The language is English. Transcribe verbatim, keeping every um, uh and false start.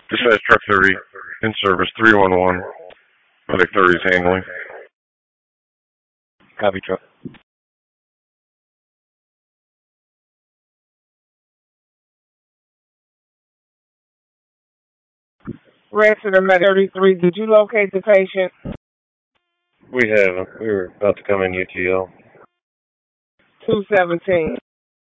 Dispatch truck thirty in service. three one one. Medic thirty is handling. Copy truck. Resident Medic thirty-three, did you locate the patient? We haven't. We were about to come in U T L. two seventeen.